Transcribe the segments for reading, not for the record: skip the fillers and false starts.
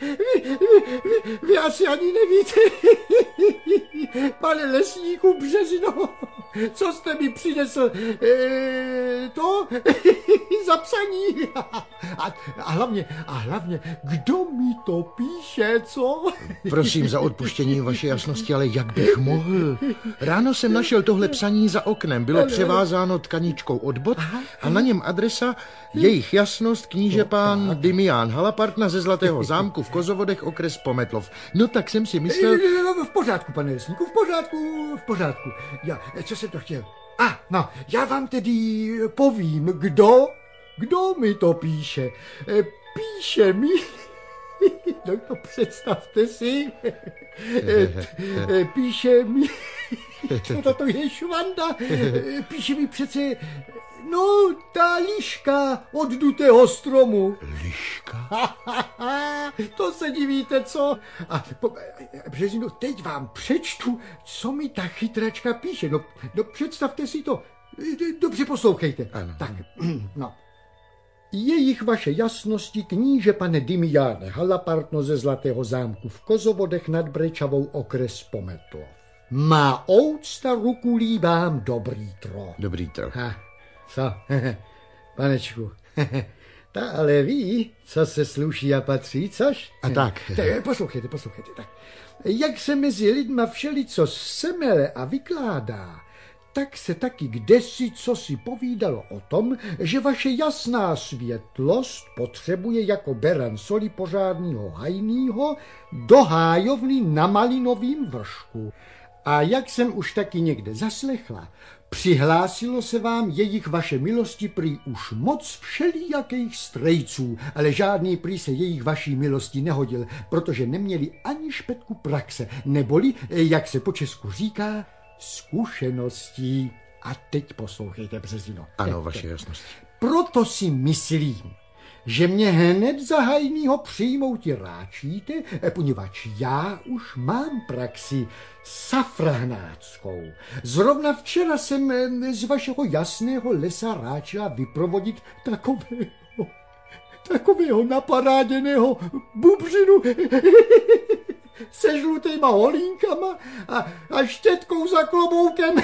Vy asi ani nevíte, pane lesníku Březino, co jste mi přinesl to za psaní. A hlavně, kdo mi to píše, co? Prosím za odpuštění, vaše jasnosti, ale jak bych mohl? Ráno jsem našel tohle psaní za oknem, bylo převázáno tkaničkou od bot a na něm adresa jejich jasnost kníže pán Dimián Halapartna ze Zlatého zámku v Kozovodech, okres Pometlov. No tak jsem si myslel... V pořádku, pane lesníku, v pořádku. Co jsem to chtěl? No, já vám tedy povím, kdo mi to píše. Píše mi... No to představte si. Píše mi... To je švanda. Píše mi přece... No, ta liška od dutého stromu. Liška? To se divíte, co? Březino, teď vám přečtu, co mi ta chytračka píše. No představte si to. Dobře poslouchejte. Ano. Tak, no. Jejich vaše jasnosti kníže pane Dimiáne Halapartno ze Zlatého zámku v Kozovodech nad Brečavou, okres Pometlov. Má oucta ruku líbám dobrý troch. Dobrý troch. Co? Panečku, ta ale ví, co se sluší a patří, což? A tak. Poslouchejte. Tak. Jak se mezi lidma všelico semele a vykládá, tak se taky kdesi cosi povídalo o tom, že vaše jasná světlost potřebuje jako beran soli pořádnýho hajnýho do hájovny na malinovým vršku. A jak jsem už taky někde zaslechla, přihlásilo se vám jejich vaše milosti prý už moc všelijakých strejců, ale žádný prý se jejich vaší milosti nehodil, protože neměli ani špetku praxe, neboli, jak se po česku říká, zkušeností. A teď poslouchejte, Březino. Ano, vaše jasnosti. Proto si myslím, že mě hned za hajnýho přijmouti ráčíte, poněvadž já už mám praxi safrahnáckou. Zrovna včera jsem z vašeho jasného lesa ráčila vyprovodit takového naparáděného bubřinu se žlutýma holínkama a štětkou za kloboukem.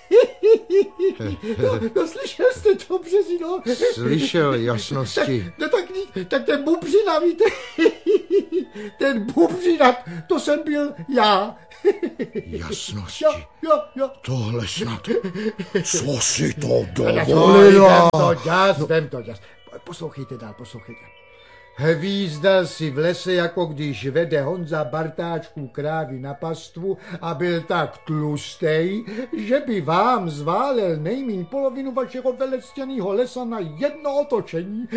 No, slyšel jste to, Březino? Slyšel, jasnosti. Tak ten bubřina, víte? Ten bubřina, to jsem byl já. Jasnosti. Jo. Tohle snad. Co si to dovolila? Vem to. Poslouchejte dál. Hvízdal si v lese, jako když vede Honza Bartáčku krávy na pastvu a byl tak tlustej, že by vám zválel nejmíň polovinu vašeho velectěnýho lesa na jedno otočení.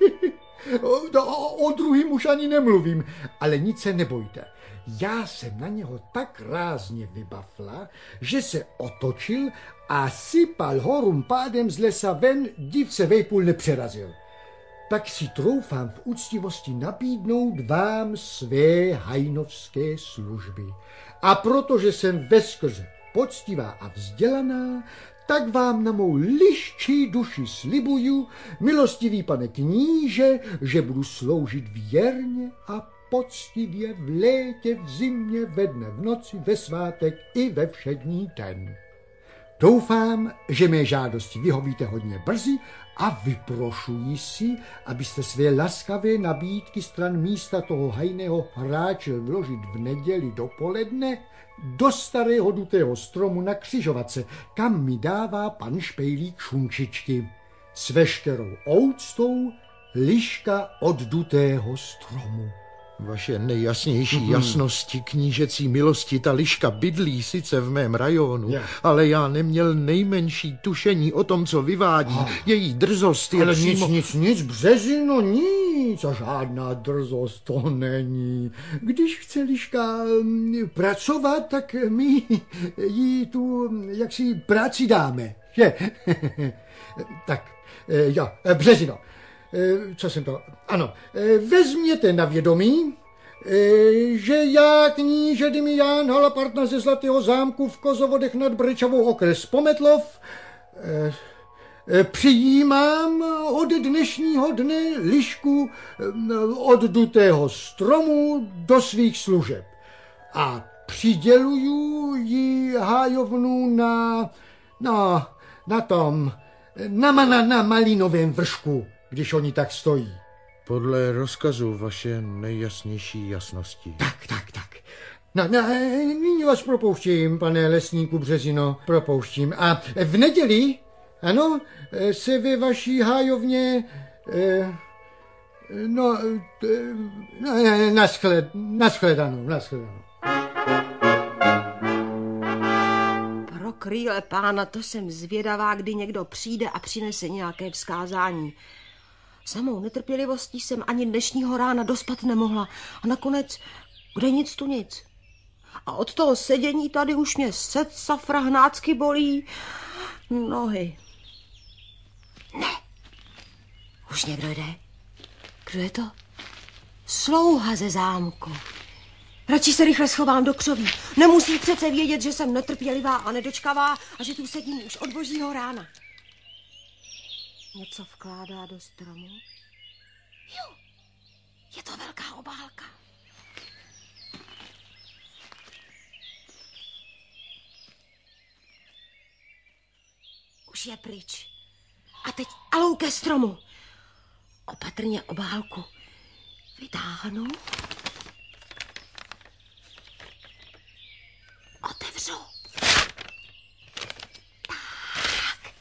O druhým už ani nemluvím, ale nic se nebojte. Já jsem na něho tak rázně vybafla, že se otočil a sypal horum pádem z lesa ven, div se vejpůl nepřerazil. Tak si troufám v úctivosti nabídnout vám své hajnovské služby. A protože jsem veskrze poctivá a vzdělaná, tak vám na mou liščí duši slibuju, milostivý pane kníže, že budu sloužit věrně a poctivě v létě, v zimě, ve dne, v noci, ve svátek i ve všední den. Doufám, že mé žádosti vyhovíte hodně brzy a vyprošuji si, abyste své laskavé nabídky stran místa toho hajného hráčel vložit v neděli dopoledne do starého dutého stromu na křižovatce, kam mi dává pan Špejlík šunčičky. S veškerou ouctou liška od dutého stromu. Vaše nejjasnější jasnosti, knížecí milosti, ta liška bydlí sice v mém rajonu, ale já neměl nejmenší tušení o tom, co vyvádí. Její drzost je ale přímo... nic, Březino, nic. A žádná drzost to není. Když chce liška pracovat, tak my jí tu jaksi práci dáme. Že? Tak, jo, Březino. Co jsem to... Ano, vezměte na vědomí, že já, kníže Dimián Halapartna ze Zlatého zámku v Kozovodech nad Brečavou, okres Pometlov, Přijímám od dnešního dne lišku od dutého stromu do svých služeb a přiděluju ji hájovnu na malinovém vršku, když oni tak stojí. Podle rozkazu vaše nejjasnější jasnosti. Tak. Nyní vás propouštím, pane lesníku Březino, propouštím. A v neděli, ano, se ve vaší hájovně, nashledanou. Pro krýle pána, to jsem zvědavá, kdy někdo přijde a přinese nějaké vzkázání. Samou netrpělivostí jsem ani dnešního rána dospat nemohla. A nakonec, kde nic tu nic. A od toho sedění tady už mě safra hnácky bolí nohy. Ne. Už někdo jde? Kdo je to? Slouha ze zámku. Radši se rychle schovám do křoví. Nemusí přece vědět, že jsem netrpělivá a nedočkavá a že tu sedím už od božího rána. Něco vkládá do stromu. Jo, je to velká obálka. Už je pryč. A teď alou ke stromu. Opatrně obálku vytáhnu. Otevřu. Tak.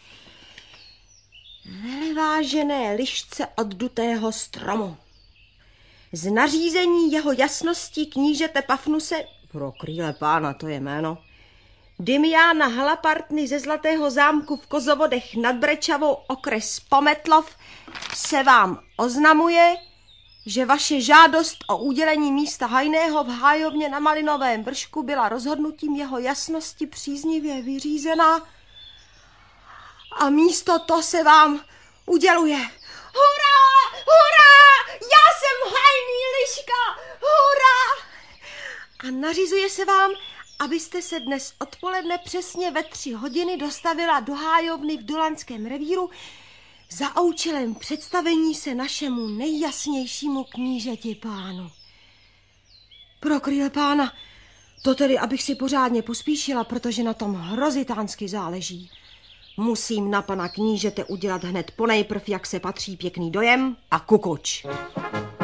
Velevážené lišce od dutého stromu. Z nařízení jeho jasnosti knížete Pafnuse, pro krýle pána to je jméno, Dymiána Halapartny ze Zlatého zámku v Kozovodech nad Brečavou, okres Pometlov, se vám oznamuje, že vaše žádost o udělení místa hajného v hájovně na Malinovém vršku byla rozhodnutím jeho jasnosti příznivě vyřízena a místo to se vám uděluje. Hurá! Hurá! Já jsem hajný liška! Hurá! A nařizuje se vám, abyste se dnes odpoledne přesně ve 3 hodiny dostavila do hájovny v Dolanském revíru za účelem představení se našemu nejjasnějšímu knížeti pánu. Pro krýle pána, to tedy, abych si pořádně pospíšila, protože na tom hrozitánsky záleží. Musím na pana knížete udělat hned ponejprv, jak se patří, pěkný dojem a kukuč.